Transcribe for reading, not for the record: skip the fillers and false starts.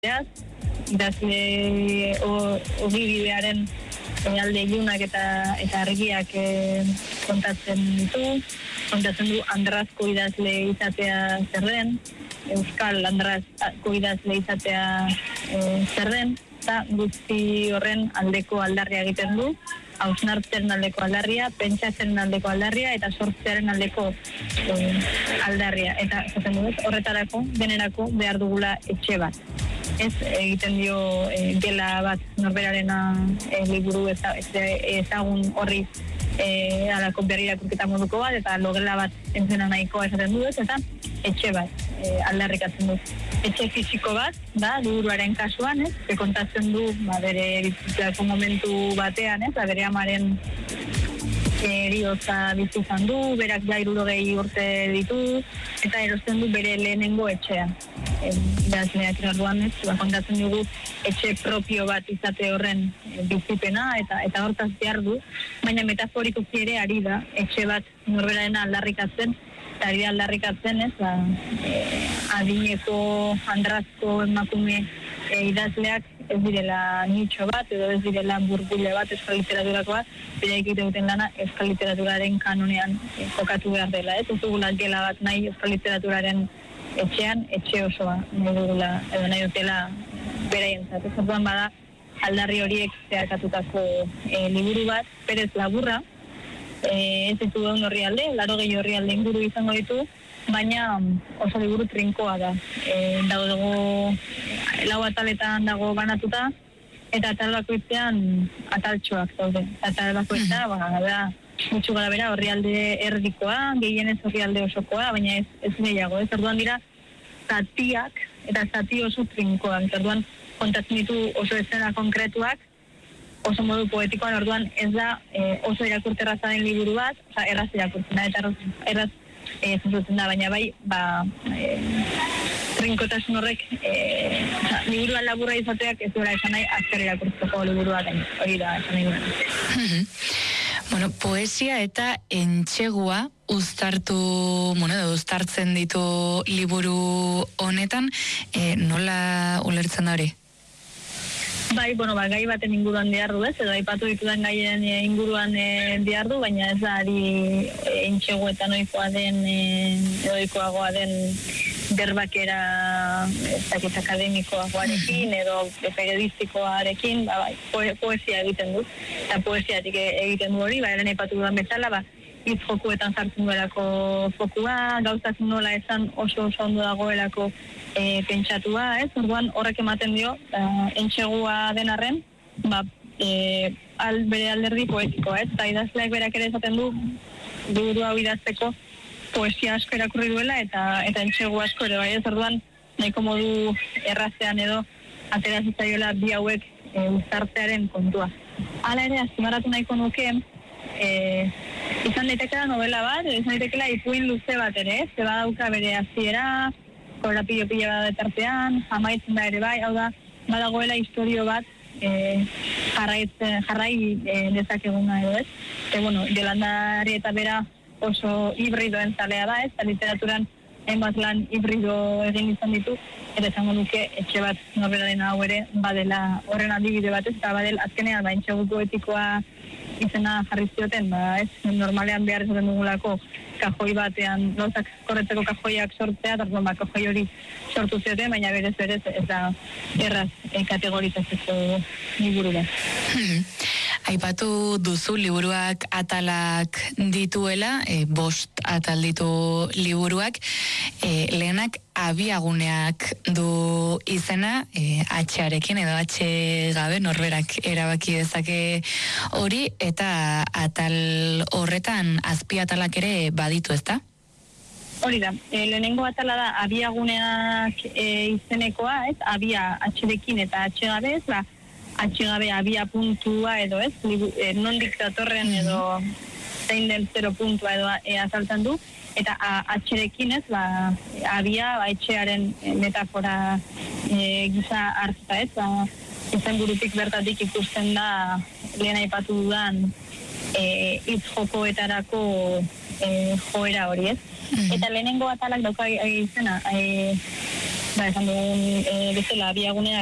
idazle ogibidearen alde ilunak eta argiak kontatzen du andrazko idazle izatea zer den, euskal andrazko idazle izatea zer den, eta guzti horren aldeko aldarria egiten du, hausnartzen aldeko aldarria, pentsatzen aldeko aldarria eta sortzearen aldeko aldarria. Eta horretarako, denerako behar dugula etxe bat. Ez egiten dio gela bat norberarena liburu ezagun horri alako berri irakurketa moduko bat, eta logela bat entzena nahikoa esaten du ez, eta etxe bat aldarrikatzen du. Etxe fisiko bat, da, liburuaren kasuan, ez, kontatzen du bere bizitzako momentu batean, ez, bere amaren eriotza bizi izan du, berak 60 urte ditu, eta erosten du bere lehenengo etxea. Idazleak orduan, ez, kontatzen dugu etxe propio bat izate horren bizipena, eta hortaz behar du, baina metaforikoki ere ari da, etxe bat norberarena aldarrikatzen, eta ari da aldarrikatzen, ez, adineko andrazko emakume idazleak ez direla nitxo bat, edo ez direla burbule bat euskal literaturakoa, bere egite duten lana euskal literaturaren kanonean kokatu behar dela, ez dugula gela bat nahi euskal literaturaren etxean, etxe osoa nahi dugula, edo nahi dutela beraientzat. Ez orduan bada aldarri horiek zeharkatutako liburu bat, berez laburra, ez ditu daun orrialde, 80 orrialde inguru izango ditu, baina oso liburu trinkoa da. Dago 4 ataletan dago banatuta, eta atal bakoitzean ataltxoak daude. Atal bakoitza, da, gutxu gara bera, orrialde erdikoa, gehienez orrialde osokoa, baina ez gehiago. Ez orduan dira zatiak, eta zati oso trinkoak. Orduan kontatzen ditu oso eszena konkretuak, oso modu poetikoan, orduan ez da oso irakurterraza den liburu bat, erraz irakurtzen da, eta erraz zuzutzen da, baina bai, trinkotasun horrek, liburuan laburra izateak ez duela esan nahi azkar irakurtzeko liburua den, hori da esan nahi duen. Bueno, poesia eta entxegua uztartzen ditu liburu honetan, nola ulertzen da hori? Bai, gai baten inguruan diardu, ez, edo aipatu ditudan gaien inguruan diardu, baina ez da ari entxegu eta ohikoa den berbakera akademikoagoarekin edo periodistikoarekin, poesia egiten du, eta poesiatik egiten du hori, lehen aipatu dudan bezala, hitz jokuetan sartzen duelako fokua, gauzak nola esan oso ondo dagoelako pentsatua, ez? Orduan horrek ematen dio, entxegua den arren, bere alderdi poetikoa, ez? Eta idazleak berak ere esaten du, liburu hau idazteko poesia asko erakurri duela, eta entxegu asko ere, bai, ez? Orduan nahiko modu errazean edo atera zitzaiola bi hauek uztartzearen kontua. Hala ere, azpimarratu nahiko nuke, izan daitekela novela bat, izan daitekela ipuin luze bat ere, ze badauka bere hasiera, korapio pila bat detartean, amaitzen da ere bai, hau da, badagoela historio bat jarrai dezakeguna edo ez. Jolandari eta bera oso hibridoen zalea da ez, eta literaturan hainbat lan hibrido egin izan ditu, eta esango nuke etxe bat norberaren hau ere badela horren adibide bat ez, eta badela azkenean entxegu poetikoa izena jarri zioten, ez, normalean behar izaten dugulako kajoi batean, gauzak korretzeko kajoiak sortzea, eta kajoi hori sortu zioten, baina berez ez da erraz kategorizatzeko liburu da. Aipatu duzu liburuak atalak dituela, 5 atal ditu liburuak, lehenak abiaguneak du izena, H-arekin edo H gabe norberak erabaki dezake hori, eta atal horretan azpiatalak ere baditu, ezta? Hori da, lehenengo atala da abiaguneak izenekoa, ez? Abia H-rekin eta H gabe, ez da, H gabe abia puntua edo ez, nondik datorren edo zein den 0 puntua edo azaltzen du, eta H-rekin ez, abia etxearen metafora gisa hartza ez, izen burutik bertatik ikusten da lehen aipatu dudan hitz jokoetarako joera hori ez. Eta lehenengo atalak dauka izena, esan dugun bezala biagunea